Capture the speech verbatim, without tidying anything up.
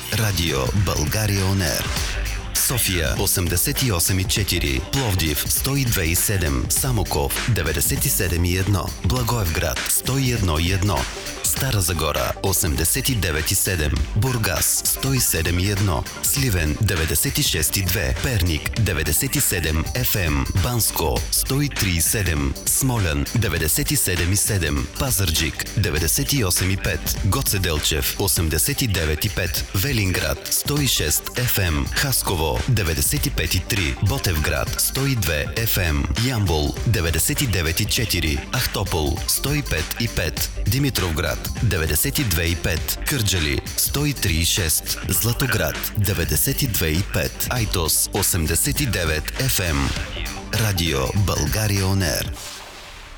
Радио България Он Ер. София осемдесет и осем и четири, Пловдив сто и две и седем, Самоков деветдесет и седем и едно, Благоевград сто и едно и едно, Стара Загора осемдесет и девет и седем, Бургас сто и седем и едно, Сливен деветдесет и шест и две, Перник деветдесет и седем Еф Ем, Банско сто и три и седем, Смолян деветдесет и седем и седем, Пазарджик деветдесет и осем и пет, Гоце Делчев осемдесет и девет и пет, Велинград сто и шест Еф Ем, Хасково деветдесет и пет и три, Ботевград сто и две Еф Ем, Ямбол деветдесет и девет и четири, Ахтопол сто и пет и пет, Димитровград деветдесет и две и пет, Кърджали сто и три и шест, Златоград деветдесет и две и пет, Айтос осемдесет и девет Еф Ем. Радио България Он Ер.